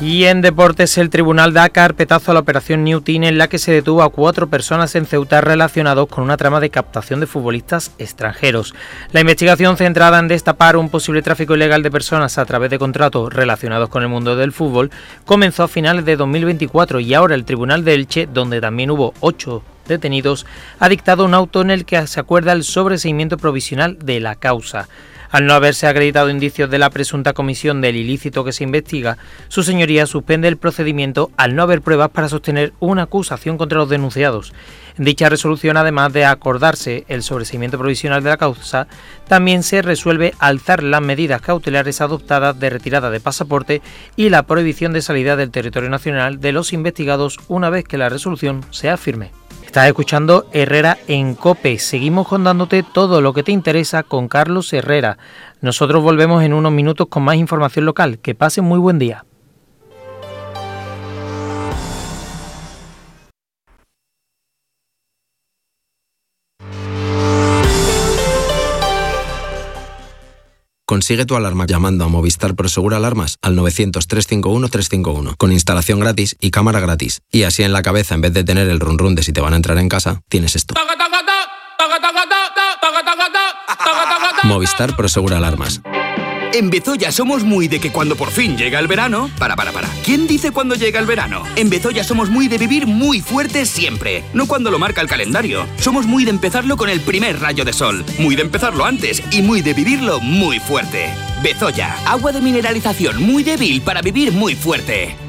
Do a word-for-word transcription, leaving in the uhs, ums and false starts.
Y en deportes, el tribunal da carpetazo a la operación New Team, en la que se detuvo a cuatro personas en Ceuta relacionados con una trama de captación de futbolistas extranjeros. La investigación, centrada en destapar un posible tráfico ilegal de personas a través de contratos relacionados con el mundo del fútbol, comenzó a finales de dos mil veinticuatro y ahora el tribunal de Elche, donde también hubo ocho detenidos, ha dictado un auto en el que se acuerda el sobreseimiento provisional de la causa. Al no haberse acreditado indicios de la presunta comisión del ilícito que se investiga, su señoría suspende el procedimiento al no haber pruebas para sostener una acusación contra los denunciados. En dicha resolución, además de acordarse el sobreseimiento provisional de la causa, también se resuelve alzar las medidas cautelares adoptadas de retirada de pasaporte y la prohibición de salida del territorio nacional de los investigados una vez que la resolución sea firme. Estás escuchando Herrera en COPE. Seguimos contándote todo lo que te interesa con Carlos Herrera. Nosotros volvemos en unos minutos con más información local. Que pasen muy buen día. Consigue tu alarma llamando a Movistar Prosegur Alarmas al novecientos, trescientos cincuenta y uno, trescientos cincuenta y uno, con instalación gratis y cámara gratis. Y así en la cabeza, en vez de tener el run run de si te van a entrar en casa, tienes esto. Movistar Prosegur Alarmas. En Bezoya somos muy de que cuando por fin llega el verano... Para, para, para. ¿Quién dice cuando llega el verano? En Bezoya somos muy de vivir muy fuerte siempre. No cuando lo marca el calendario. Somos muy de empezarlo con el primer rayo de sol. Muy de empezarlo antes y muy de vivirlo muy fuerte. Bezoya. Agua de mineralización muy débil para vivir muy fuerte.